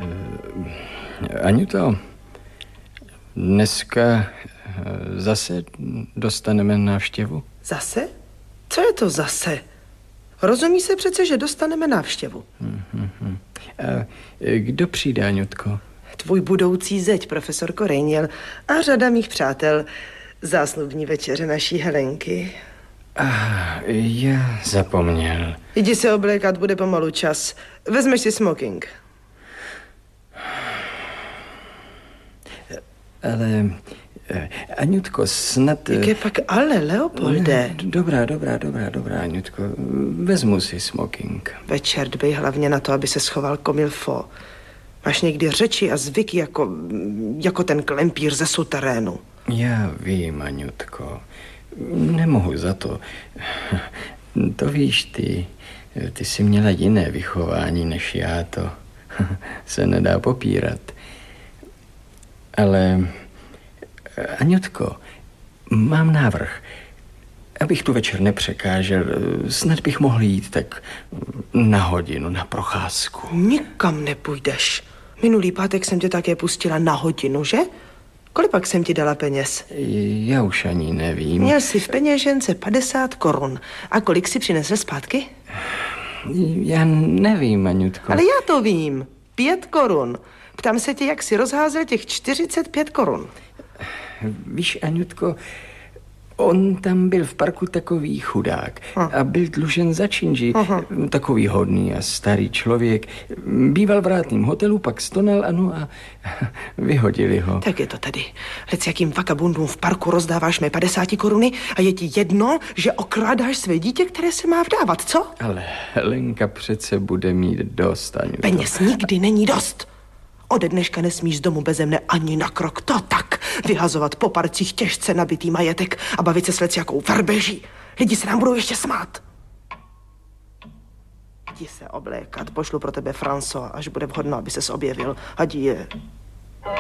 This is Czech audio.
Aňuto, dneska zase dostaneme návštěvu? Zase? Co je to zase? Rozumí se přece, že dostaneme návštěvu. A kdo přijde, Aňutko? Tvůj budoucí zeď, profesorko Rejněl, a řada mých přátel. Zásnubní večeře naší Helenky. Já zapomněl. Jdi se oblékat, bude pomalu čas. Vezmeš si smoking. Ale, Aňutko, snad... Jak je pak ale, Leopolde? Dobrá, Aňutko. Vezmu si smoking. Večer dbej hlavně na to, aby se schoval comme il faut. Máš někdy řeči a zvyky jako ten klempír ze suterénu. Já vím, Aňutko. Nemohu za to. To víš ty. Ty jsi měla jiné vychování než já, to se nedá popírat. Ale, Aňutko, mám návrh. Abych tu večer nepřekážel, snad bych mohl jít tak na hodinu na procházku. Nikam nepůjdeš. Minulý pátek jsem tě také pustila na hodinu, že? Kolik pak jsem ti dala peněz? Já už ani nevím. Měl jsi v peněžence 50 korun. A kolik si přinesl zpátky? Já nevím, Aňutko. Ale já to vím. 5 korun. Ptám se tě, jak jsi rozházel těch 45 korun. Víš, Aňutko, on tam byl v parku takový chudák a byl dlužen za činži. Takový hodný a starý člověk. Býval v rátným hotelu, pak stonal, ano, a vyhodili ho. Tak je to tady. Lec jakým vakabundům v parku rozdáváš mé 50 koruny a je ti jedno, že okrádáš své dítě, které se má vdávat, co? Ale Helenka přece bude mít dost, Aňutko. Peněz nikdy není dost. Ode dneška nesmíš z domu beze mne ani na krok. To tak. Vyhazovat po parcích těžce nabitý majetek a bavit se s leciakou verbeží. Lidi se nám budou ještě smát. Jdi se oblékat. Pošlu pro tebe François, až bude vhodno, aby ses objevil. Ať je.